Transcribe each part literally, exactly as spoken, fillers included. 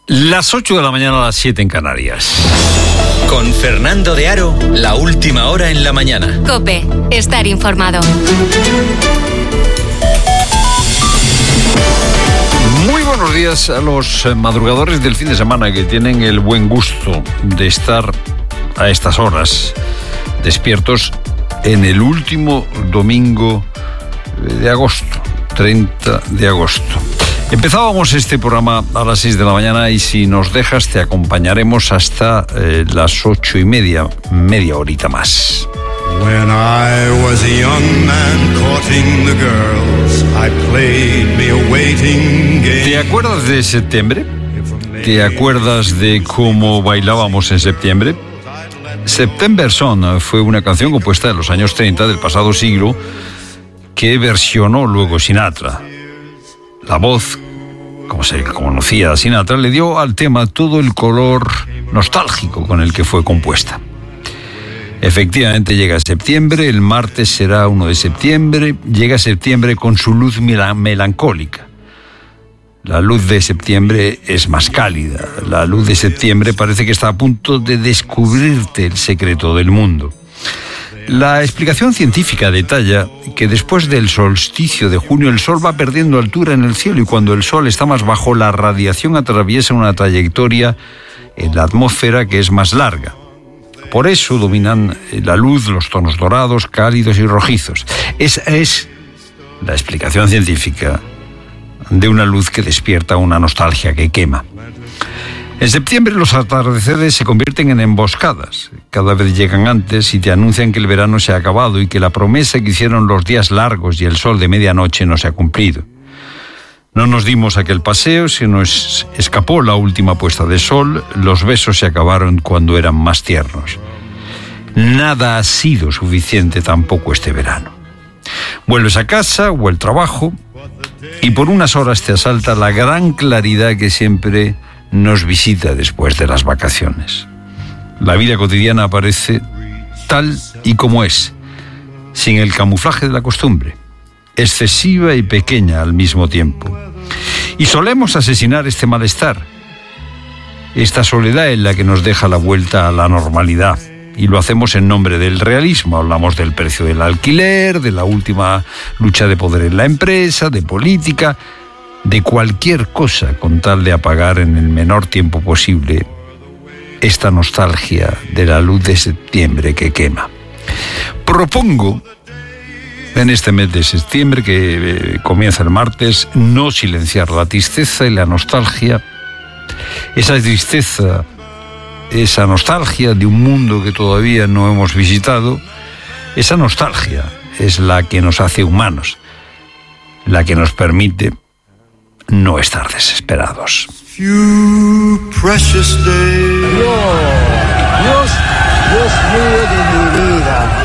Las ocho de la mañana a las siete en Canarias. Con Fernando de Aro, la última hora en la mañana. COPE, estar informado. Muy buenos días a los madrugadores del fin de semana que tienen el buen gusto de estar a estas horas despiertos en el último domingo de agosto, treinta de agosto. Empezábamos este programa a las seis de la mañana y si nos dejas te acompañaremos hasta eh, las ocho y media, media horita más. When I was a young man courting the girls, I played me a waiting game. ¿Te acuerdas de septiembre? ¿Te acuerdas de cómo bailábamos en septiembre? September Song fue una canción compuesta en los años treinta del pasado siglo que versionó luego Sinatra. La voz, como se conocía a Sinatra, le dio al tema todo el color nostálgico con el que fue compuesta. Efectivamente llega septiembre, el martes será uno de septiembre, llega septiembre con su luz melancólica. La luz de septiembre es más cálida, la luz de septiembre parece que está a punto de descubrirte el secreto del mundo. La explicación científica detalla que después del solsticio de junio el sol va perdiendo altura en el cielo y cuando el sol está más bajo la radiación atraviesa una trayectoria en la atmósfera que es más larga. Por eso dominan la luz los tonos dorados, cálidos y rojizos. Esa es la explicación científica de una luz que despierta una nostalgia que quema. En septiembre los atardeceres se convierten en emboscadas. Cada vez llegan antes y te anuncian que el verano se ha acabado y que la promesa que hicieron los días largos y el sol de medianoche no se ha cumplido. No nos dimos aquel paseo, se nos escapó la última puesta de sol, los besos se acabaron cuando eran más tiernos. Nada ha sido suficiente tampoco este verano. Vuelves a casa o al trabajo y por unas horas te asalta la gran claridad que siempre nos visita después de las vacaciones. La vida cotidiana aparece tal y como es, sin el camuflaje de la costumbre, excesiva y pequeña al mismo tiempo. Y solemos asesinar este malestar, esta soledad en la que nos deja la vuelta a la normalidad. Y lo hacemos en nombre del realismo. Hablamos del precio del alquiler, de la última lucha de poder en la empresa, de política, de cualquier cosa con tal de apagar en el menor tiempo posible esta nostalgia de la luz de septiembre que quema. Propongo en este mes de septiembre, que eh, comienza el martes, no silenciar la tristeza y la nostalgia, esa tristeza, esa nostalgia de un mundo que todavía no hemos visitado. Esa nostalgia es la que nos hace humanos, la que nos permite no estar desesperados. Few precious days. Dios, Dios, Dios mío de mi vida.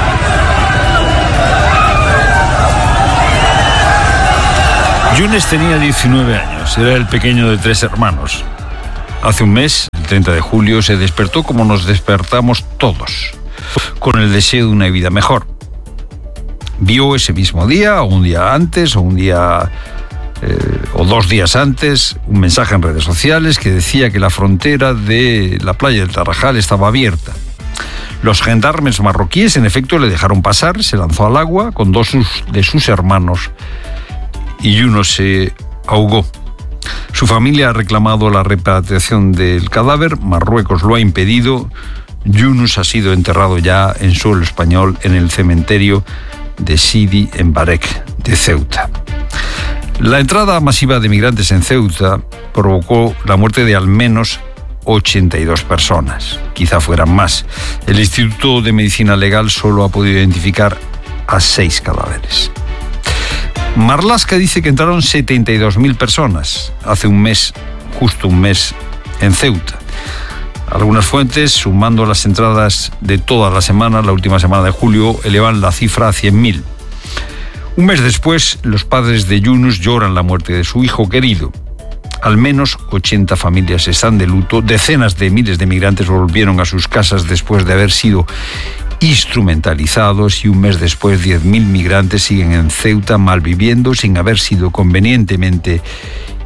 Yunes tenía diecinueve años, era el pequeño de tres hermanos. Hace un mes, el treinta de julio, se despertó como nos despertamos todos, con el deseo de una vida mejor. Vio ese mismo día, o un día antes, o un día... Eh, o dos días antes, un mensaje en redes sociales que decía que la frontera de la playa del Tarajal estaba abierta. Los gendarmes marroquíes, en efecto, le dejaron pasar, se lanzó al agua con dos de sus hermanos y uno se ahogó. Su familia ha reclamado la repatriación del cadáver, Marruecos lo ha impedido. Yunus ha sido enterrado ya en suelo español en el cementerio de Sidi en Barek de Ceuta. La entrada masiva de migrantes en Ceuta provocó la muerte de al menos ochenta y dos personas, quizá fueran más. El Instituto de Medicina Legal solo ha podido identificar a seis cadáveres. Marlaska dice que entraron setenta y dos mil personas hace un mes, justo un mes, en Ceuta. Algunas fuentes, sumando las entradas de toda la semana, la última semana de julio, elevan la cifra a cien mil. Un mes después, los padres de Yunus lloran la muerte de su hijo querido. Al menos ochenta familias están de luto. Decenas de miles de migrantes volvieron a sus casas después de haber sido instrumentalizados y un mes después diez mil migrantes siguen en Ceuta malviviendo sin haber sido convenientemente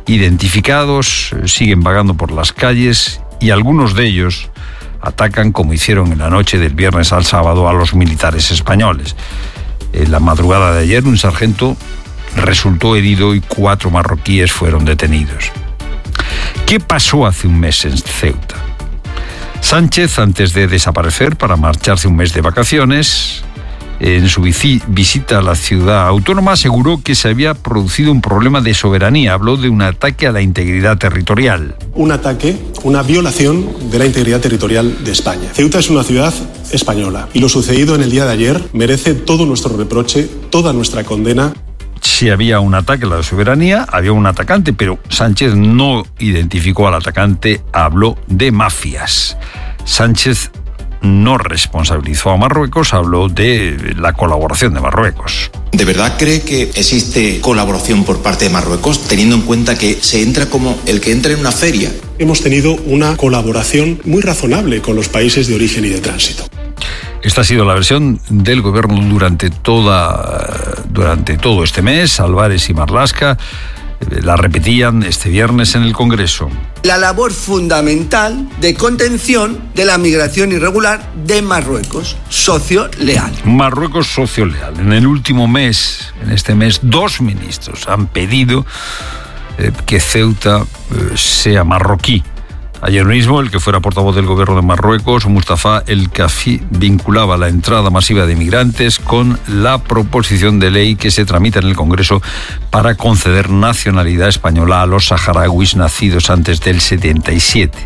identificados, siguen vagando por las calles y algunos de ellos atacan, como hicieron en la noche del viernes al sábado, a los militares españoles. En la madrugada de ayer, un sargento resultó herido y cuatro marroquíes fueron detenidos. ¿Qué pasó hace un mes en Ceuta? Sánchez, antes de desaparecer para marcharse un mes de vacaciones, en su visita a la ciudad autónoma aseguró que se había producido un problema de soberanía. Habló de un ataque a la integridad territorial. Un ataque, una violación de la integridad territorial de España. Ceuta es una ciudad española y lo sucedido en el día de ayer merece todo nuestro reproche, toda nuestra condena. Si había un ataque a la soberanía, había un atacante, pero Sánchez no identificó al atacante, habló de mafias. Sánchez no responsabilizó a Marruecos, habló de la colaboración de Marruecos. ¿De verdad cree que existe colaboración por parte de Marruecos, teniendo en cuenta que se entra como el que entra en una feria? Hemos tenido una colaboración muy razonable con los países de origen y de tránsito. Esta ha sido la versión del gobierno durante, toda, durante todo este mes. Álvarez y Marlaska la repetían este viernes en el Congreso. La labor fundamental de contención de la migración irregular de Marruecos, socio leal. Marruecos, socio leal. En el último mes, en este mes, dos ministros han pedido eh, que Ceuta eh, sea marroquí. Ayer mismo, el que fuera portavoz del gobierno de Marruecos, Mustafa El Kafi, vinculaba la entrada masiva de migrantes con la proposición de ley que se tramita en el Congreso para conceder nacionalidad española a los saharauis nacidos antes del setenta y siete.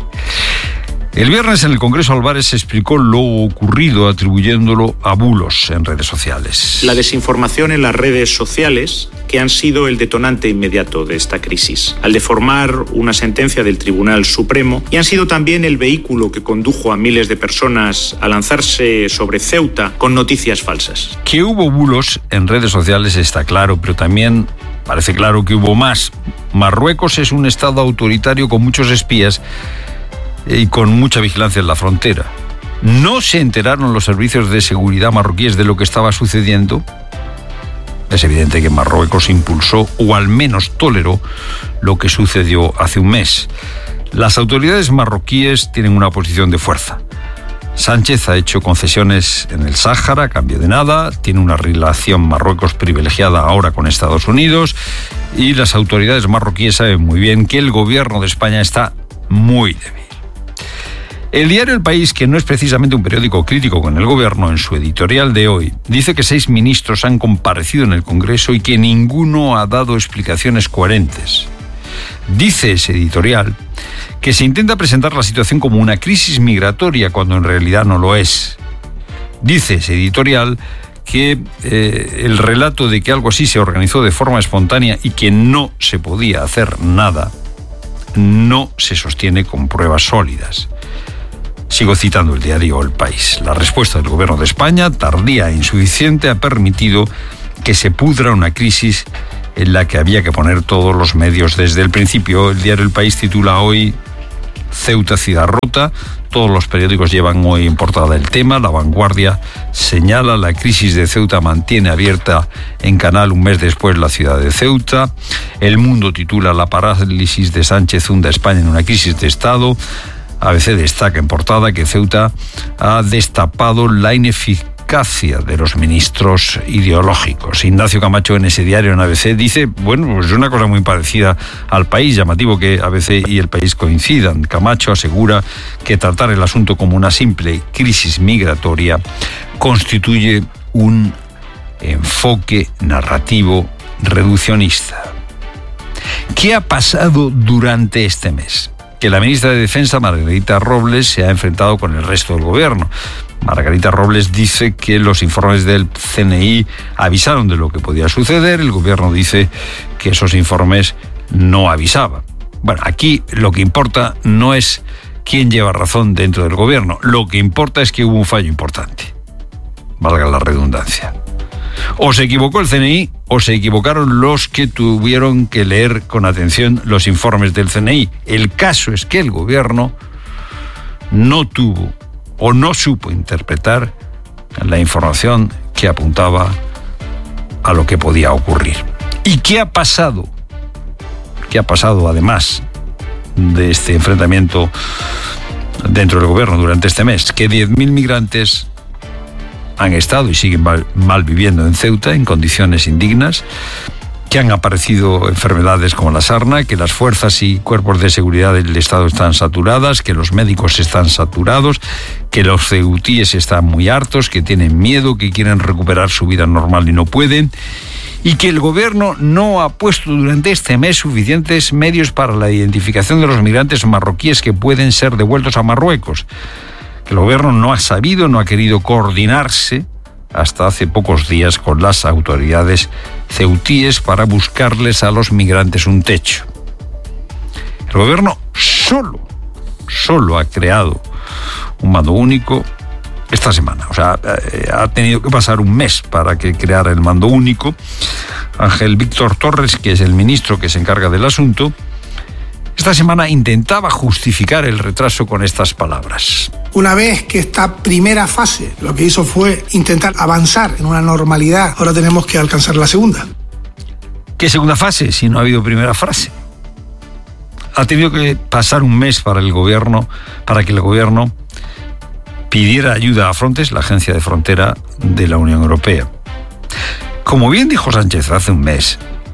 El viernes en el Congreso Álvarez explicó lo ocurrido atribuyéndolo a bulos en redes sociales. La desinformación en las redes sociales que han sido el detonante inmediato de esta crisis, al deformar una sentencia del Tribunal Supremo, y han sido también el vehículo que condujo a miles de personas a lanzarse sobre Ceuta con noticias falsas. Que hubo bulos en redes sociales está claro, pero también parece claro que hubo más. Marruecos es un estado autoritario con muchos espías y con mucha vigilancia en la frontera. ¿No se enteraron los servicios de seguridad marroquíes de lo que estaba sucediendo? Es evidente que Marruecos impulsó, o al menos toleró, lo que sucedió hace un mes. Las autoridades marroquíes tienen una posición de fuerza. Sánchez ha hecho concesiones en el Sáhara a cambio de nada, tiene una relación Marruecos privilegiada ahora con Estados Unidos, y las autoridades marroquíes saben muy bien que el gobierno de España está muy débil. El diario El País, que no es precisamente un periódico crítico con el gobierno, en su editorial de hoy, dice que seis ministros han comparecido en el Congreso y que ninguno ha dado explicaciones coherentes. Dice ese editorial que se intenta presentar la situación como una crisis migratoria cuando en realidad no lo es. Dice ese editorial que eh, el relato de que algo así se organizó de forma espontánea y que no se podía hacer nada no se sostiene con pruebas sólidas. Sigo citando el diario El País. La respuesta del gobierno de España, tardía e insuficiente, ha permitido que se pudra una crisis en la que había que poner todos los medios desde el principio. El diario El País titula hoy Ceuta, ciudad rota. Todos los periódicos llevan hoy en portada el tema. La Vanguardia señala la crisis de Ceuta mantiene abierta en Canal un mes después la ciudad de Ceuta. El Mundo titula la parálisis de Sánchez hunda a España en una crisis de Estado. A B C destaca en portada que Ceuta ha destapado la ineficacia de los ministros ideológicos. Ignacio Camacho, en ese diario en A B C, dice, bueno, pues una cosa muy parecida al País, llamativo que A B C y El País coincidan. Camacho asegura que tratar el asunto como una simple crisis migratoria constituye un enfoque narrativo reduccionista. ¿Qué ha pasado durante este mes? Que la ministra de Defensa, Margarita Robles, se ha enfrentado con el resto del gobierno. Margarita Robles dice que los informes del C N I avisaron de lo que podía suceder. El gobierno dice que esos informes no avisaban. Bueno, aquí lo que importa no es quién lleva razón dentro del gobierno. Lo que importa es que hubo un fallo importante. Valga la redundancia. O se equivocó el C N I o se equivocaron los que tuvieron que leer con atención los informes del C N I. El caso es que el gobierno no tuvo o no supo interpretar la información que apuntaba a lo que podía ocurrir. ¿Y qué ha pasado ¿Qué ha pasado además de este enfrentamiento dentro del gobierno durante este mes? Que diez mil migrantes han estado y siguen mal, mal viviendo en Ceuta en condiciones indignas, que han aparecido enfermedades como la sarna, que las fuerzas y cuerpos de seguridad del Estado están saturadas, que los médicos están saturados, que los ceutíes están muy hartos, que tienen miedo, que quieren recuperar su vida normal y no pueden, y que el gobierno no ha puesto durante este mes suficientes medios para la identificación de los migrantes marroquíes que pueden ser devueltos a Marruecos. Que el gobierno no ha sabido, no ha querido coordinarse hasta hace pocos días con las autoridades ceutíes para buscarles a los migrantes un techo. El gobierno solo, solo ha creado un mando único esta semana. O sea, ha tenido que pasar un mes para que creara el mando único. Ángel Víctor Torres, que es el ministro que se encarga del asunto, esta semana intentaba justificar el retraso con estas palabras. Una vez que esta primera fase lo que hizo fue intentar avanzar en una normalidad, ahora tenemos que alcanzar la segunda. ¿Qué segunda fase si no ha habido primera fase? Ha tenido que pasar un mes para el gobierno, para que el gobierno pidiera ayuda a Frontex, la agencia de frontera de la Unión Europea. Como bien dijo Sánchez hace un mes,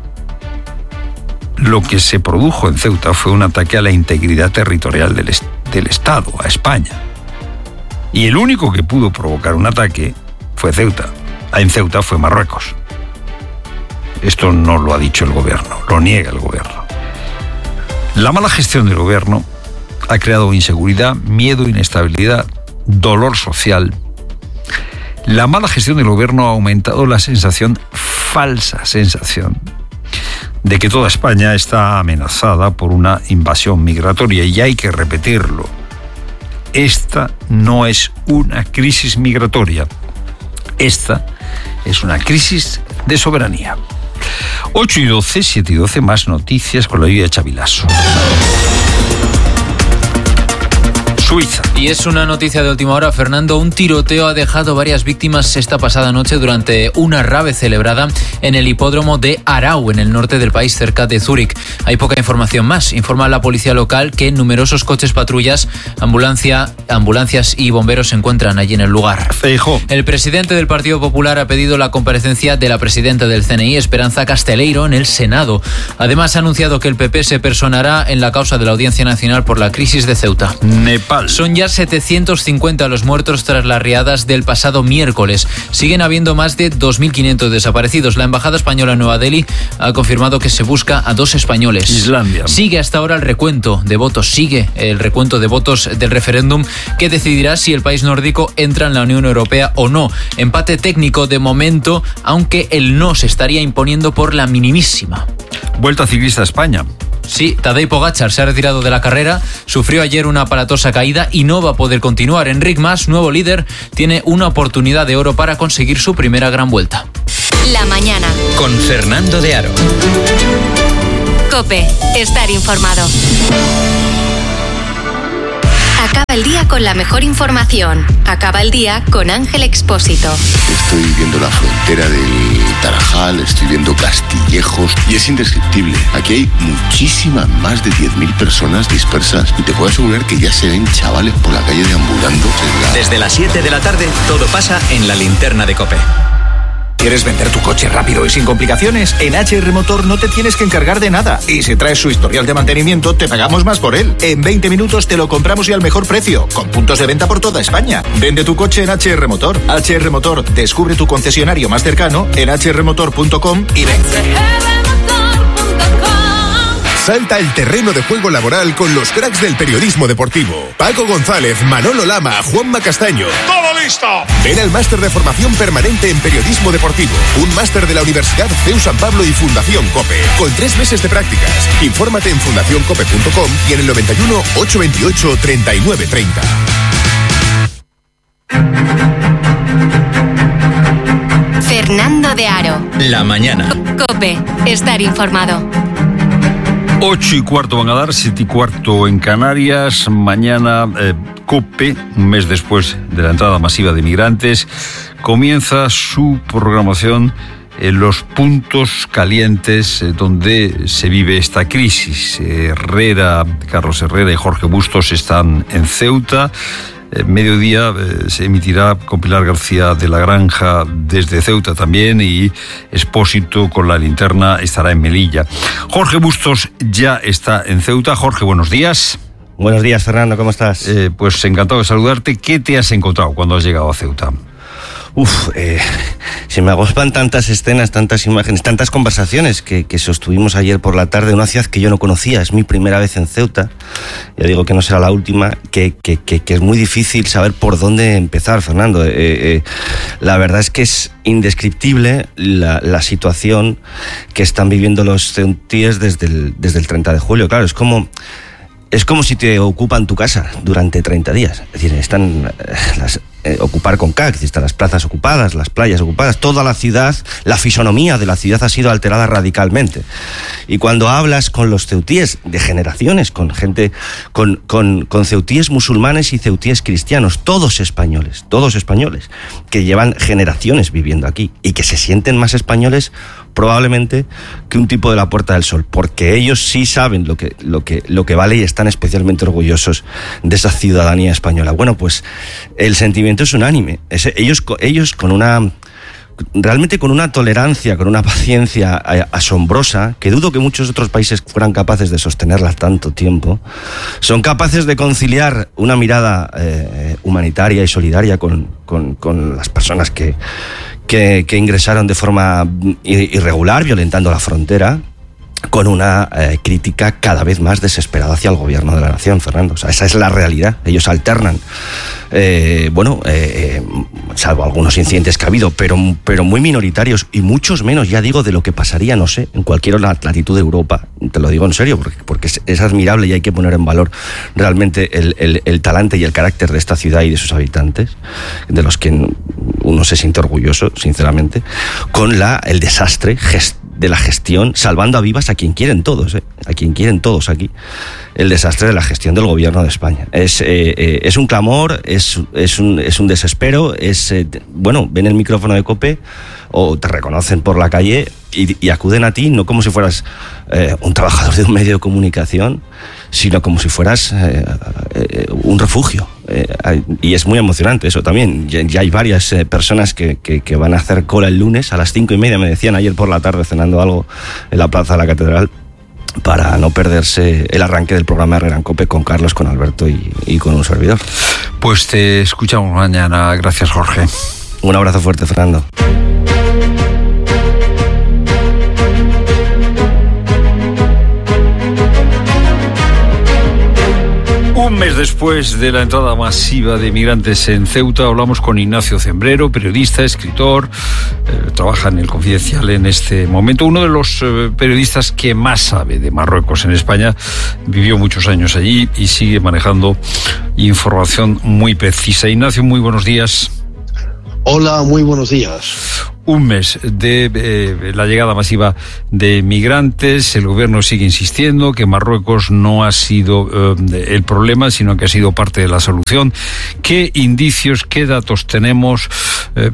lo que se produjo en Ceuta fue un ataque a la integridad territorial del, est- del Estado, a España. Y el único que pudo provocar un ataque fue Ceuta. En Ceuta fue Marruecos. Esto no lo ha dicho el gobierno, lo niega el gobierno. La mala gestión del gobierno ha creado inseguridad, miedo, inestabilidad, dolor social. La mala gestión del gobierno ha aumentado la sensación, falsa sensación, de que toda España está amenazada por una invasión migratoria, y hay que repetirlo. Esta no es una crisis migratoria. Esta es una crisis de soberanía. ocho y doce, siete y doce, más noticias con la ayuda de Xavi Lasso. Suiza. Y es una noticia de última hora, Fernando. Un tiroteo ha dejado varias víctimas esta pasada noche durante una rave celebrada en el hipódromo de Aarau, en el norte del país, cerca de Zúrich. Hay poca información más. Informa la policía local que numerosos coches patrullas, ambulancia, ambulancias y bomberos se encuentran allí en el lugar. Feijóo. El presidente del Partido Popular ha pedido la comparecencia de la presidenta del C N I, Esperanza Casteleiro, en el Senado. Además, ha anunciado que el P P se personará en la causa de la Audiencia Nacional por la crisis de Ceuta. Nepal. Son ya setecientos cincuenta los muertos tras las riadas del pasado miércoles. Siguen habiendo más de dos mil quinientos desaparecidos. La embajada española en Nueva Delhi ha confirmado que se busca a dos españoles. Islandia. Sigue hasta ahora el recuento de votos. Sigue el recuento de votos del referéndum que decidirá si el país nórdico entra en la Unión Europea o no. Empate técnico de momento, aunque el no se estaría imponiendo por la minimísima. Vuelta ciclista a España. Sí, Tadej Pogačar se ha retirado de la carrera, sufrió ayer una aparatosa caída y no va a poder continuar. Enric Mas, nuevo líder, tiene una oportunidad de oro para conseguir su primera gran vuelta. La mañana. Con Fernando de Aro. COPE. Estar informado. Acaba el día con la mejor información. Acaba el día con Ángel Expósito. Estoy viendo la frontera del Tarajal, estoy viendo Castillejos y es indescriptible. Aquí hay muchísimas, más de diez mil personas dispersas y te puedo asegurar que ya se ven chavales por la calle deambulando. La... Desde las siete de la tarde, todo pasa en la linterna de COPE. ¿Quieres vender tu coche rápido y sin complicaciones? En H R Motor no te tienes que encargar de nada. Y si traes su historial de mantenimiento, te pagamos más por él. En veinte minutos te lo compramos y al mejor precio, con puntos de venta por toda España. Vende tu coche en H R Motor. H R Motor, descubre tu concesionario más cercano en h r motor punto com y vence. Salta el terreno de juego laboral con los cracks del periodismo deportivo. Paco González, Manolo Lama, Juanma Castaño. ¡Todo listo! Ven al máster de formación permanente en periodismo deportivo. Un máster de la Universidad C E U San Pablo y Fundación COPE. Con tres meses de prácticas. Infórmate en fundación cope punto com y en el noventa y uno, ochocientos veintiocho, treinta y nueve treinta. Fernando de Aro. La mañana. COPE. Estar informado. Ocho y cuarto van a dar, siete y cuarto en Canarias. Mañana eh, COPE, un mes después de la entrada masiva de migrantes, comienza su programación eh, los puntos calientes eh, donde se vive esta crisis. Herrera, Carlos Herrera y Jorge Bustos están en Ceuta. Eh, mediodía eh, se emitirá con Pilar García de la Granja desde Ceuta también, y Expósito con la linterna estará en Melilla. Jorge Bustos ya está en Ceuta. Jorge, buenos días. Buenos días, Fernando, ¿cómo estás? Eh, pues encantado de saludarte. ¿Qué te has encontrado cuando has llegado a Ceuta? Uf, eh, se me agospan tantas escenas, tantas imágenes, tantas conversaciones que, que sostuvimos ayer por la tarde. Una ciudad que yo no conocía, es mi primera vez en Ceuta. Ya digo que no será la última, que, que, que, que es muy difícil saber por dónde empezar, Fernando. Eh, eh, la verdad es que es indescriptible la, la situación que están viviendo los ceutíes desde el, desde el treinta de julio. Claro, es como... Es como si te ocupan tu casa durante treinta días. Es decir, están eh, las, eh, ocupar con C A C, están las plazas ocupadas, las playas ocupadas, toda la ciudad, la fisonomía de la ciudad ha sido alterada radicalmente. Y cuando hablas con los ceutíes de generaciones, con gente, con, con, con ceutíes musulmanes y ceutíes cristianos, todos españoles, todos españoles, que llevan generaciones viviendo aquí y que se sienten más españoles probablemente que un tipo de la Puerta del Sol, porque ellos sí saben lo que, lo que, lo que vale y están especialmente orgullosos de esa ciudadanía española. Bueno, pues el sentimiento es unánime. Es, ellos, ellos con una... realmente con una tolerancia, con una paciencia asombrosa, que dudo que muchos otros países fueran capaces de sostenerla tanto tiempo, son capaces de conciliar una mirada eh, humanitaria y solidaria con, con, con las personas que, que, que ingresaron de forma irregular, violentando la frontera, con una eh, crítica cada vez más desesperada hacia el gobierno de la nación, Fernando. O sea, esa es la realidad. Ellos alternan, eh, bueno, eh, salvo algunos incidentes que ha habido, pero, pero muy minoritarios y muchos menos, ya digo, de lo que pasaría, no sé, en cualquier otra latitud de Europa. Te lo digo en serio, porque, porque es, es admirable y hay que poner en valor realmente el, el, el talante y el carácter de esta ciudad y de sus habitantes, de los que uno se siente orgulloso, sinceramente, con la, el desastre gest de la gestión, salvando a vivas a quien quieren todos, ¿eh? a quien quieren todos aquí, el desastre de la gestión del gobierno de España. Es, eh, eh, es un clamor, es, es, un, es un desespero, es, eh, bueno, ven el micrófono de COPE o te reconocen por la calle y, y acuden a ti, no como si fueras eh, un trabajador de un medio de comunicación, sino como si fueras eh, eh, un refugio. Eh, y es muy emocionante eso también. Ya, ya hay varias eh, personas que, que, que van a hacer cola el lunes a las cinco y media, me decían ayer por la tarde cenando algo en la plaza de la Catedral, para no perderse el arranque del programa Herrera en COPE con Carlos, con Alberto y, y con un servidor. Pues te escuchamos mañana. Gracias, Jorge. Un abrazo fuerte, Fernando. Un mes después de la entrada masiva de migrantes en Ceuta, hablamos con Ignacio Cembrero, periodista, escritor, eh, trabaja en El Confidencial en este momento, uno de los eh, periodistas que más sabe de Marruecos en España, vivió muchos años allí y sigue manejando información muy precisa. Ignacio, muy buenos días. Hola, muy buenos días. Un mes de eh, la llegada masiva de migrantes, el gobierno sigue insistiendo que Marruecos no ha sido eh, el problema, sino que ha sido parte de la solución. ¿Qué indicios, qué datos tenemos eh,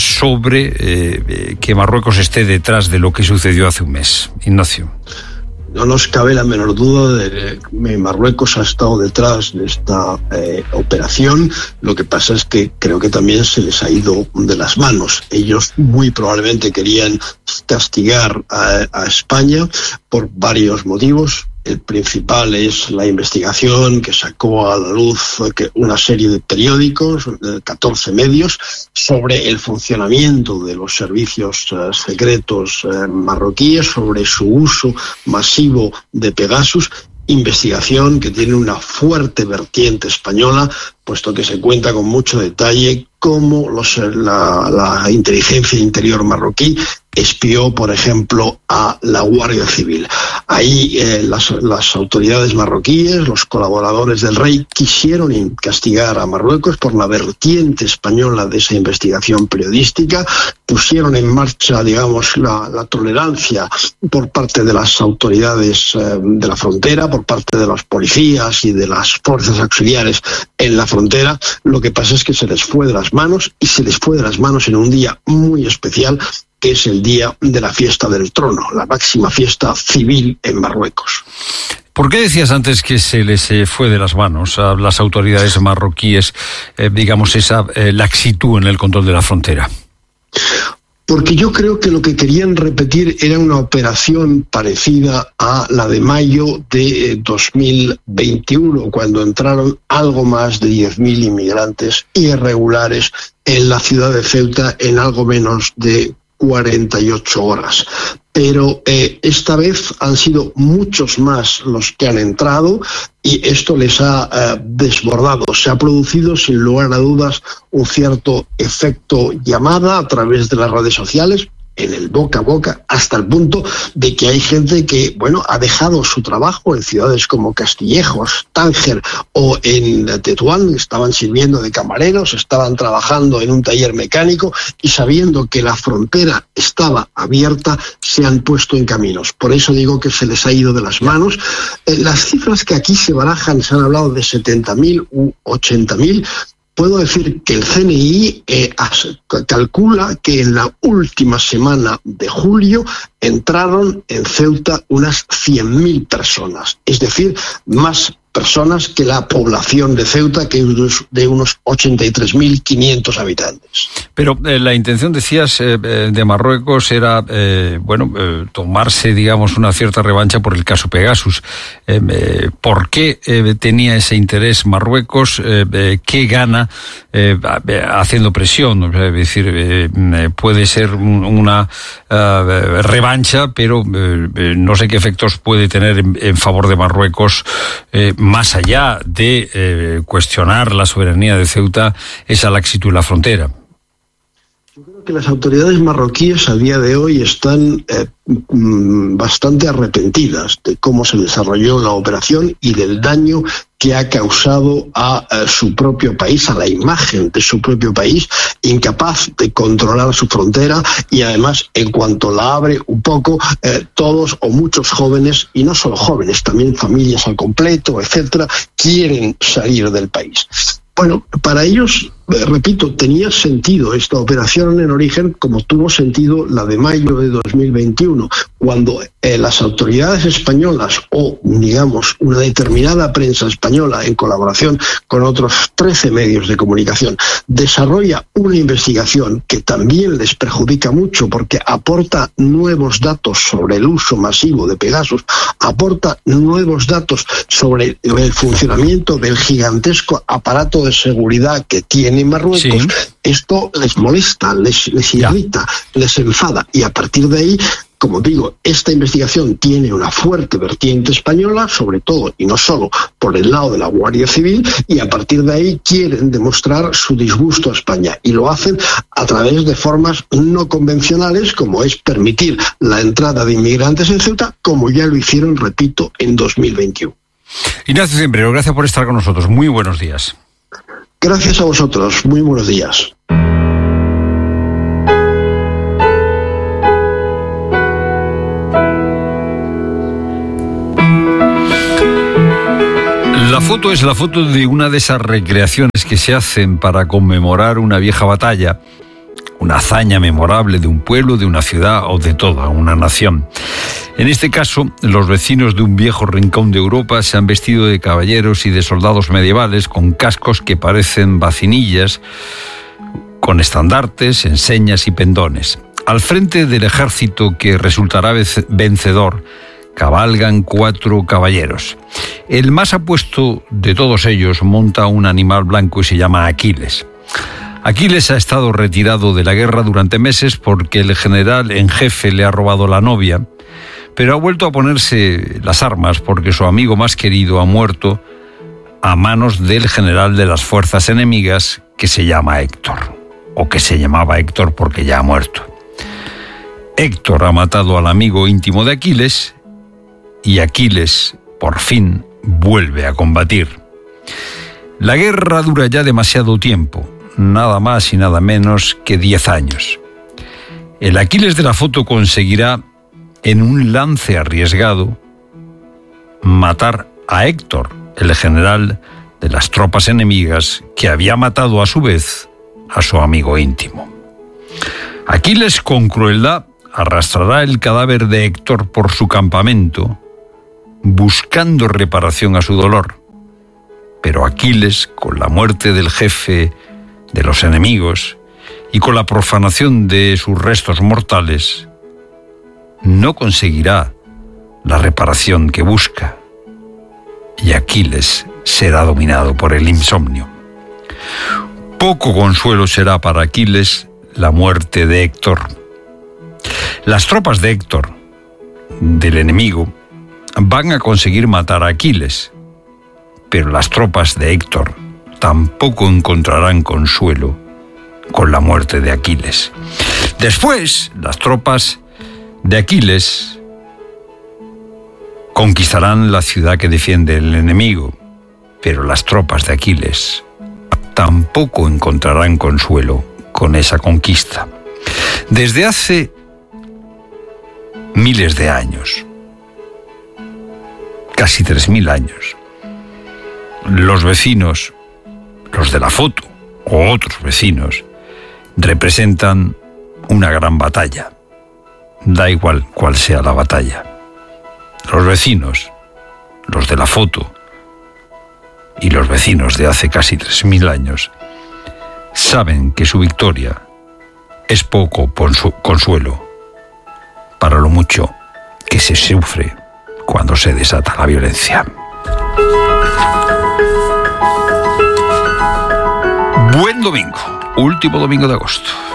sobre eh, que Marruecos esté detrás de lo que sucedió hace un mes? Ignacio. No nos cabe la menor duda de que Marruecos ha estado detrás de esta eh, operación. Lo que pasa es que creo que también se les ha ido de las manos. Ellos muy probablemente querían castigar a, a España por varios motivos. El principal es la investigación que sacó a la luz una serie de periódicos, catorce medios, sobre el funcionamiento de los servicios uh, secretos uh, marroquíes, sobre su uso masivo de Pegasus. Investigación que tiene una fuerte vertiente española, puesto que se cuenta con mucho detalle cómo los, la, la inteligencia interior marroquí espió, por ejemplo, a la Guardia Civil. Ahí eh, las, las autoridades marroquíes, los colaboradores del rey, quisieron castigar a Marruecos por la vertiente española de esa investigación periodística, pusieron en marcha, digamos, la, la tolerancia por parte de las autoridades eh, de la frontera, por parte de los policías y de las fuerzas auxiliares en la frontera. Lo que pasa es que se les fue de las manos, y se les fue de las manos en un día muy especial, que es el día de la fiesta del trono, la máxima fiesta civil en Marruecos. ¿Por qué decías antes que se les fue de las manos a las autoridades marroquíes, eh, digamos, esa eh, laxitud en el control de la frontera? Porque yo creo que lo que querían repetir era una operación parecida a la de mayo de dos mil veintiuno, cuando entraron algo más de diez mil inmigrantes irregulares en la ciudad de Ceuta en algo menos de cuarenta y ocho horas. Pero eh, esta vez han sido muchos más los que han entrado y esto les ha eh, desbordado. Se ha producido, sin lugar a dudas, un cierto efecto llamada a través de las redes sociales, en el boca a boca, hasta el punto de que hay gente que, bueno, ha dejado su trabajo en ciudades como Castillejos, Tánger o en Tetuán, estaban sirviendo de camareros, estaban trabajando en un taller mecánico y sabiendo que la frontera estaba abierta, se han puesto en caminos. Por eso digo que se les ha ido de las manos. Eh, las cifras que aquí se barajan, se han hablado de setenta mil u ochenta mil. Puedo decir que el C N I eh, calcula que en la última semana de julio entraron en Ceuta unas cien mil personas, es decir, más personas que la población de Ceuta, que es de unos ochenta y tres mil quinientos habitantes. Pero eh, la intención, decías, eh, de Marruecos era, eh, bueno, eh, tomarse, digamos, una cierta revancha por el caso Pegasus. Eh, eh, ¿Por qué eh, tenía ese interés Marruecos? Eh, eh, ¿Qué gana eh, haciendo presión? Es decir, eh, puede ser una uh, revancha, pero eh, no sé qué efectos puede tener en, en favor de Marruecos, eh, más allá de eh, cuestionar la soberanía de Ceuta, esa laxitud en la frontera. Yo creo que las autoridades marroquíes a día de hoy están eh, bastante arrepentidas de cómo se desarrolló la operación y del daño que ha causado a, a su propio país, a la imagen de su propio país, incapaz de controlar su frontera y además, en cuanto la abre un poco, eh, todos o muchos jóvenes, y no solo jóvenes, también familias al completo, etcétera, quieren salir del país. Bueno, para ellos, eh, repito, tenía sentido esta operación en origen como tuvo sentido la de mayo de dos mil veintiuno, cuando eh, las autoridades españolas o, digamos, una determinada prensa española en colaboración con otros trece medios de comunicación desarrolla una investigación que también les perjudica mucho porque aporta nuevos datos sobre el uso masivo de Pegasus, aporta nuevos datos sobre el funcionamiento del gigantesco aparato de seguridad que tiene Marruecos. Sí. Esto les molesta, les, les irrita, ya. les enfada y a partir de ahí, como digo, esta investigación tiene una fuerte vertiente española, sobre todo y no solo por el lado de la Guardia Civil, y a partir de ahí quieren demostrar su disgusto a España y lo hacen a través de formas no convencionales, como es permitir la entrada de inmigrantes en Ceuta, como ya lo hicieron, repito, en dos mil veintiuno. Ignacio Cimbrero, gracias por estar con nosotros. Muy buenos días. Gracias a vosotros. Muy buenos días. La foto es la foto de una de esas recreaciones que se hacen para conmemorar una vieja batalla, una hazaña memorable de un pueblo, de una ciudad o de toda una nación. En este caso, los vecinos de un viejo rincón de Europa se han vestido de caballeros y de soldados medievales con cascos que parecen bacinillas, con estandartes, enseñas y pendones. Al frente del ejército que resultará vencedor, cabalgan cuatro caballeros. El más apuesto de todos ellos monta un animal blanco y se llama Aquiles. Aquiles ha estado retirado de la guerra durante meses porque el general en jefe le ha robado la novia, pero ha vuelto a ponerse las armas porque su amigo más querido ha muerto a manos del general de las fuerzas enemigas que se llama Héctor, o que se llamaba Héctor porque ya ha muerto. Héctor ha matado al amigo íntimo de Aquiles y Aquiles, por fin, vuelve a combatir. La guerra dura ya demasiado tiempo, nada más y nada menos que diez años. El Aquiles de la foto conseguirá, en un lance arriesgado, matar a Héctor, el general de las tropas enemigas, que había matado a su vez a su amigo íntimo. Aquiles, con crueldad, arrastrará el cadáver de Héctor por su campamento, buscando reparación a su dolor. Pero Aquiles, con la muerte del jefe de los enemigos y con la profanación de sus restos mortales, no conseguirá la reparación que busca, y Aquiles será dominado por el insomnio. Poco consuelo será para Aquiles la muerte de Héctor. Las tropas de Héctor, del enemigo, van a conseguir matar a Aquiles, pero las tropas de Héctor tampoco encontrarán consuelo con la muerte de Aquiles. Después, las tropas de Aquiles conquistarán la ciudad que defiende el enemigo, pero las tropas de Aquiles tampoco encontrarán consuelo con esa conquista. Desde hace miles de años, casi tres mil años, los vecinos, los de la foto o otros vecinos, representan una gran batalla. Da igual cuál sea la batalla. Los vecinos, los de la foto y los vecinos de hace casi tres mil años, saben que su victoria es poco consuelo para lo mucho que se sufre cuando se desata la violencia. Buen domingo, último domingo de agosto.